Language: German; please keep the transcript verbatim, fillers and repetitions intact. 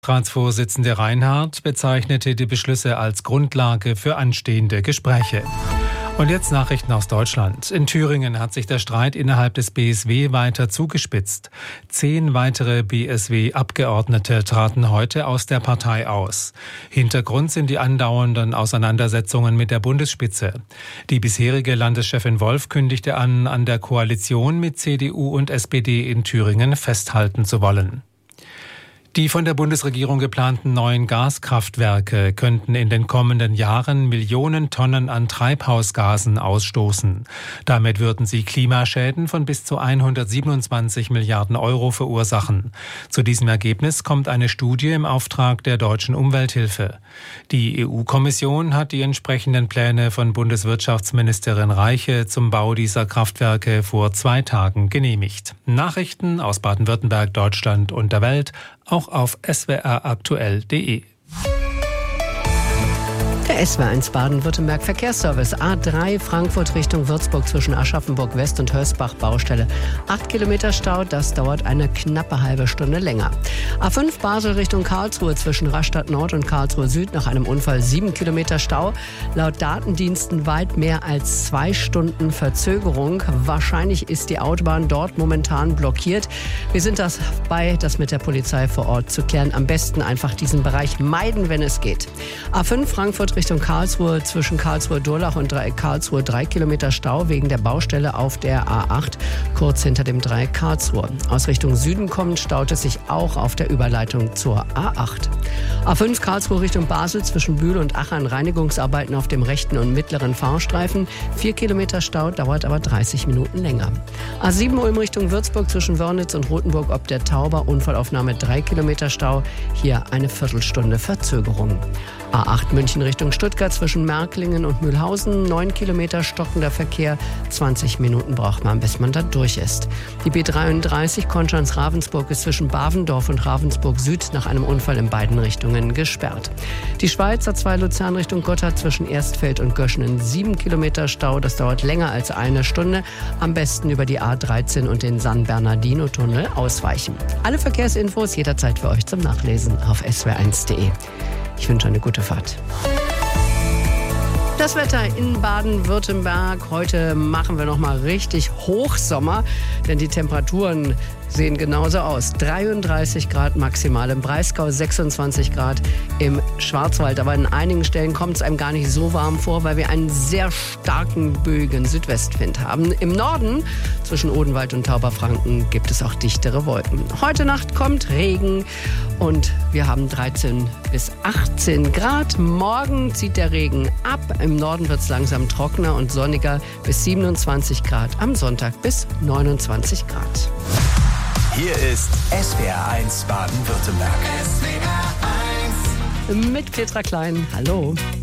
Ratsvorsitzende Reinhardt bezeichnete die Beschlüsse als Grundlage für anstehende Gespräche. Und jetzt Nachrichten aus Deutschland. In Thüringen hat sich der Streit innerhalb des B S W weiter zugespitzt. Zehn weitere B S W-Abgeordnete traten heute aus der Partei aus. Hintergrund sind die andauernden Auseinandersetzungen mit der Bundesspitze. Die bisherige Landeschefin Wolf kündigte an, an der Koalition mit C D U und S P D in Thüringen festhalten zu wollen. Die von der Bundesregierung geplanten neuen Gaskraftwerke könnten in den kommenden Jahren Millionen Tonnen an Treibhausgasen ausstoßen. Damit würden sie Klimaschäden von bis zu hundertsiebenundzwanzig Milliarden Euro verursachen. Zu diesem Ergebnis kommt eine Studie im Auftrag der Deutschen Umwelthilfe. Die E U-Kommission hat die entsprechenden Pläne von Bundeswirtschaftsministerin Reiche zum Bau dieser Kraftwerke vor zwei Tagen genehmigt. Nachrichten aus Baden-Württemberg, Deutschland und der Welt auch auf s w r aktuell punkt d e. Der S W R eins Baden-Württemberg Verkehrsservice A drei Frankfurt Richtung Würzburg zwischen Aschaffenburg West und Hösbach Baustelle. Acht Kilometer Stau, das dauert eine knappe halbe Stunde länger. A fünf Basel Richtung Karlsruhe zwischen Rastatt Nord und Karlsruhe Süd nach einem Unfall sieben Kilometer Stau. Laut Datendiensten weit mehr als zwei Stunden Verzögerung. Wahrscheinlich ist die Autobahn dort momentan blockiert. Wir sind dabei, das mit der Polizei vor Ort zu klären. Am besten einfach diesen Bereich meiden, wenn es geht. A fünf Frankfurt Richtung Karlsruhe zwischen Karlsruhe-Durlach und Karlsruhe drei Kilometer Stau wegen der Baustelle auf der A acht, kurz hinter dem Dreieck Karlsruhe. Aus Richtung Süden kommend staut es sich auch auf der Überleitung zur A acht. A fünf Karlsruhe Richtung Basel zwischen Bühl und Achern Reinigungsarbeiten auf dem rechten und mittleren Fahrstreifen. vier Kilometer Stau, dauert aber dreißig Minuten länger. A sieben Ulm Richtung Würzburg zwischen Wörnitz und Rothenburg ob der Tauber, Unfallaufnahme drei Kilometer Stau, hier eine Viertelstunde Verzögerung. A acht München Richtung Stuttgart zwischen Märklingen und Mühlhausen, neun Kilometer stockender Verkehr, zwanzig Minuten braucht man, bis man da durch ist. Die B dreiunddreißig Konstanz-Ravensburg ist zwischen Bavendorf und Ravensburg Süd nach einem Unfall in beiden Richtungen gesperrt. Die Schweiz A zwei Luzern Richtung Gotthard zwischen Erstfeld und Göschenen, sieben Kilometer Stau, das dauert länger als eine Stunde. Am besten über die A dreizehn und den San Bernardino-Tunnel ausweichen. Alle Verkehrsinfos jederzeit für euch zum Nachlesen auf s w r eins punkt d e. Ich wünsche eine gute Fahrt. Das Wetter in Baden-Württemberg. Heute machen wir noch mal richtig Hochsommer, denn die Temperaturen sehen genauso aus. dreiunddreißig Grad maximal im Breisgau, sechsundzwanzig Grad im Schwarzwald. Aber an einigen Stellen kommt es einem gar nicht so warm vor, weil wir einen sehr starken, böigen Südwestwind haben. Im Norden, zwischen Odenwald und Tauberfranken, gibt es auch dichtere Wolken. Heute Nacht kommt Regen und wir haben dreizehn bis achtzehn Grad. Morgen zieht der Regen ab. Im Norden wird es langsam trockener und sonniger bis siebenundzwanzig Grad. Am Sonntag bis neunundzwanzig Grad. Hier ist S W R eins Baden-Württemberg. S W R eins mit Petra Klein. Hallo.